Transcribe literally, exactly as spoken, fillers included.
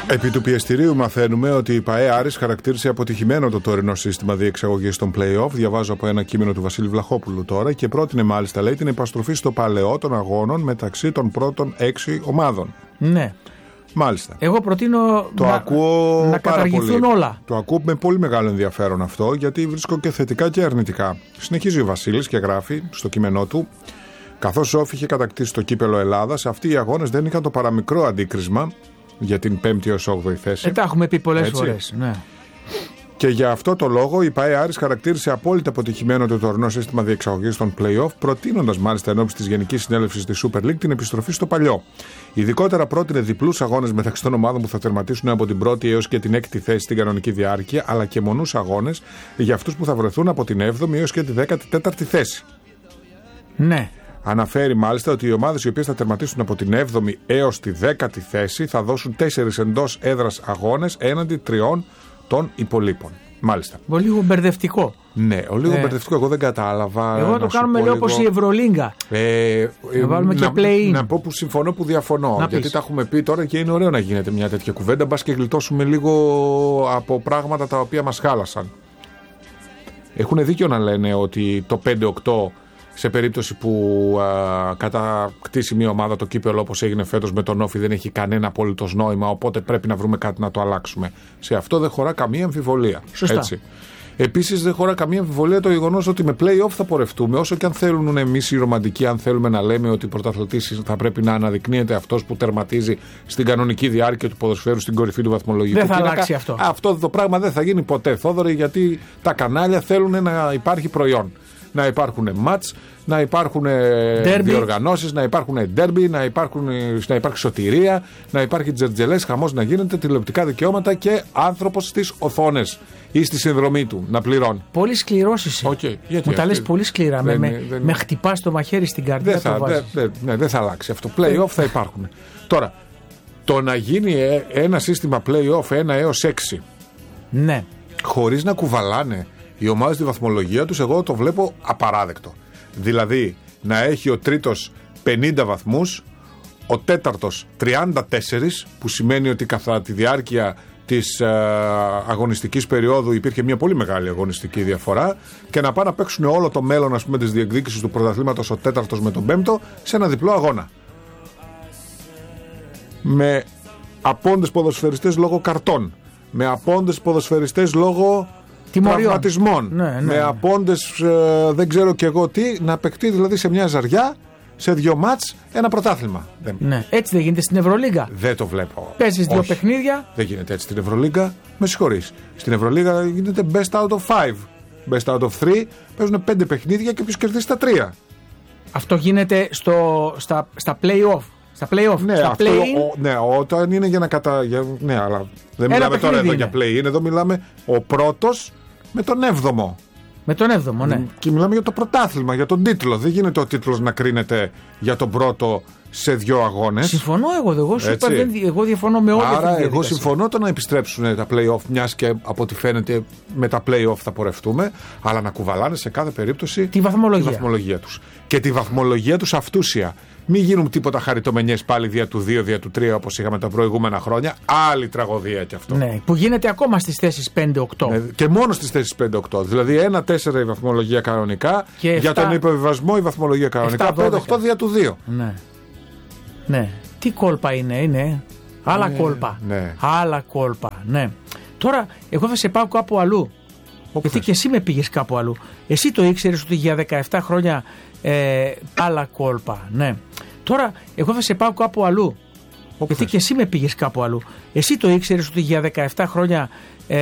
Επί του πιεστηρίου μαθαίνουμε ότι η ΠΑΕ Άρης χαρακτήρισε αποτυχημένο το τωρινό σύστημα διεξαγωγής των play-off. Διαβάζω από ένα κείμενο του Βασίλη Βλαχόπουλου τώρα και πρότεινε μάλιστα, λέει, την επαστροφή στο παλαιό των αγώνων μεταξύ των πρώτων έξι ομάδων. Ναι. Μάλιστα. Εγώ προτείνω το να, ακούω να καταργηθούν πολύ. όλα. Το ακούω με πολύ μεγάλο ενδιαφέρον αυτό, γιατί βρίσκω και θετικά και αρνητικά. Συνεχίζει ο Βασίλης και γράφει στο κείμενό του: καθώς ο Όφη είχε κατακτήσει το κύπελο Ελλάδας, αυτοί οι αγώνες δεν είχαν το παραμικρό αντίκρισμα για την πέμπτη έως όγδοη θέση. Ε, τα έχουμε πει πολλές φορές. Ναι. Και για αυτό το λόγο η ΠΑΕ Άρης χαρακτήρισε απόλυτα αποτυχημένο το τωρινό σύστημα διεξαγωγής των play-off, προτείνοντας μάλιστα ενώπιση της Γενικής Συνέλευσης της Super League την επιστροφή στο παλιό. Ειδικότερα πρότεινε διπλούς αγώνες μεταξύ των ομάδων που θα τερματίσουν από την πρώτη έως και την έκτη θέση στην κανονική διάρκεια, αλλά και μονούς αγώνες για αυτούς που θα βρεθούν από την έβδομη έως και τη δέκατη τέταρτη θέση. Ναι. Αναφέρει μάλιστα ότι οι ομάδες οι οποίες θα τερματίσουν από την έβδομη έως τη δέκατη θέση θα δώσουν τέσσερις εντός έδρας αγώνες έναντι τριών των υπολείπων. Μάλιστα. Ο λίγο μπερδευτικό. Ναι, ο λίγο ε. μπερδευτικό. Εγώ δεν κατάλαβα. Εγώ το κάνουμε λίγο όπως η Ευρωλίγκα. Ε, ε, να βάλουμε να, και play-in. Να πω που συμφωνώ, που διαφωνώ. Να γιατί πεις. Τα έχουμε πει τώρα και είναι ωραίο να γίνεται μια τέτοια κουβέντα. Μπας και γλιτώσουμε λίγο από πράγματα τα οποία μας χάλασαν. Έχουν δίκιο να λένε ότι το πέντε οκτώ, σε περίπτωση που α, κατακτήσει μια ομάδα το κύπελο όπως έγινε φέτος με τον Όφη, δεν έχει κανένα απολύτως νόημα, οπότε πρέπει να βρούμε κάτι να το αλλάξουμε. Σε αυτό δεν χωρά καμία αμφιβολία. Σωστά. Έτσι. Επίσης δεν χωρά καμία αμφιβολία το γεγονός ότι με play-off θα πορευτούμε, όσο και αν θέλουν εμείς οι ρομαντικοί, αν θέλουμε να λέμε ότι ο πρωταθλητής θα πρέπει να αναδεικνύεται αυτός που τερματίζει στην κανονική διάρκεια του ποδοσφαίρου στην κορυφή του βαθμολογικού. Δεν θα αλλάξει αυτό. Αυτό το πράγμα δεν θα γίνει ποτέ, Θόδωρε, γιατί τα κανάλια θέλουν να υπάρχει προϊόν. Να υπάρχουν μάτς, να υπάρχουν διοργανώσεις, να υπάρχουν ντέρμπι, να, υπάρχουν, να υπάρχει σωτηρία, να υπάρχει τζερτζελές, χαμός να γίνεται, τηλεοπτικά δικαιώματα και άνθρωπος στις οθόνες ή στη συνδρομή του να πληρώνει. Πολύ σκληρός είσαι. Okay, γιατί μου τα λες πολύ σκληρά. Δεν, με, δεν, με χτυπάς το μαχαίρι στην καρδιά. Δεν θα, δε, δε, ναι, δεν θα αλλάξει αυτό. Play-off θα υπάρχουν. Τώρα, το να γίνει ένα σύστημα play-off ένα έως έξι, ναι, χωρίς να κουβαλάνε οι ομάδες στη βαθμολογία τους, εγώ το βλέπω απαράδεκτο. Δηλαδή να έχει ο τρίτος πενήντα βαθμούς, ο τέταρτος τριάντα τέσσερα, που σημαίνει ότι κατά τη διάρκεια της ε, αγωνιστικής περίοδου υπήρχε μια πολύ μεγάλη αγωνιστική διαφορά, και να πάνε να παίξουν όλο το μέλλον, ας πούμε, της διεκδίκησης του πρωταθλήματος ο τέταρτος με τον πέμπτο σε ένα διπλό αγώνα. Με απόντες ποδοσφαιριστές λόγω καρτών, με απόντες ποδοσφαιριστές λόγω τραυματισμών, ναι, ναι, με ναι. απόντες ε, δεν ξέρω και εγώ τι, να παιχτεί δηλαδή σε μια ζαριά, σε δύο μάτς, ένα πρωτάθλημα. Ναι. Έτσι δεν γίνεται στην Ευρωλίγκα. Δεν το βλέπω. Παίζεις δύο παιχνίδια. Δεν γίνεται έτσι στην Ευρωλίγκα. Με συγχωρείς. Στην Ευρωλίγκα γίνεται best out of five. Best out of three. Παίζουν πέντε παιχνίδια και ποιος κερδίσει τα τρία. Αυτό γίνεται στο, στα, στα play-off. Στα play-off. Ναι, στα αυτό, play-in. ο, ναι, όταν είναι για να κατα... Για, ναι, αλλά δεν Ένα μιλάμε τώρα εδώ είναι. για play-in. Εδώ μιλάμε ο πρώτος με τον έβδομο. Με τον έβδομο, ναι. Και μιλάμε για το πρωτάθλημα, για τον τίτλο. Δεν γίνεται ο τίτλος να κρίνεται για τον πρώτο σε δύο αγώνες. Συμφωνώ εγώ. Εγώ, σου είπα, δεν, εγώ διαφωνώ με όλη αυτή τη Άρα, διαδικασία. εγώ συμφωνώ το να επιστρέψουν τα play-off, μιας και από ό,τι φαίνεται με τα play-off θα πορευτούμε, αλλά να κουβαλάνε σε κάθε περίπτωση τη βαθμολογία, τη βαθμολογία τους. Και τη βαθμολογία τους αυτούσια. Μην γίνουν τίποτα χαριτομενιές πάλι δια του δύο, δια του τρία, όπως είχαμε τα προηγούμενα χρόνια. Άλλη τραγωδία κι αυτό. Ναι, που γίνεται ακόμα στις θέσεις πέντε οκτώ. Ναι, και μόνο στις θέσεις πέντε οκτώ. Δηλαδή ένα τέσσερα η βαθμολογία κανονικά, και για εφτά, τον υποβιβασμό η βαθμολογία κανονικά, πέντε οκτώ δια του δύο. Ναι. Ναι. Τι κόλπα είναι, είναι. Άλλα ναι, κόλπα. Ναι. Άλλα κόλπα. Ναι. Τώρα, εγώ θα σε πάω κάπου αλλού. Όπου γιατί θες. και εσύ με πήγες κάπου αλλού. Εσύ το ήξερες ότι για δεκαεπτά χρόνια ε, άλλα κόλπα. Ναι. Τώρα, εγώ θα σε πάω κάπου αλλού. Όπου γιατί θες. και εσύ με πήγες κάπου αλλού. Εσύ το ήξερες ότι για δεκαεπτά χρόνια